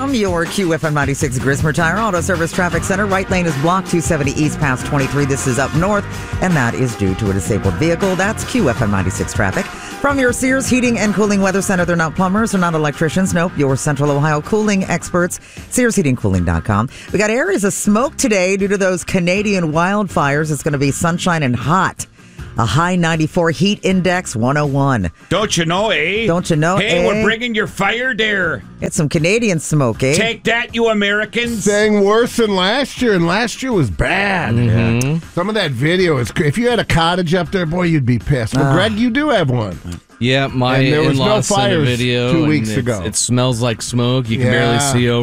From your QFM 96 Grismer Tire Auto Service Traffic Center, right lane is blocked 270 east past 23. This is up north, and that is due to a disabled vehicle. That's QFM 96 traffic. From your Sears Heating and Cooling Weather Center, they're not plumbers, they're not electricians. Nope, your Central Ohio cooling experts, SearsHeatingCooling.com. We got areas of smoke today due to those Canadian wildfires. It's going to be sunshine and hot. A high 94, heat index 101. Don't you know, eh? Don't you know, Hey, eh? we're bringing your fire there. It's some Canadian smoke, eh? Take that, you Americans. Saying worse than last year, and last year was bad. Mm-hmm. Some of that video is. If you had a cottage up there, boy, you'd be pissed. Well, Greg, you do have one. Yeah, my And there was no in-laws sent a fires video. 2 weeks and ago. It smells like smoke. You can Yeah. barely see over.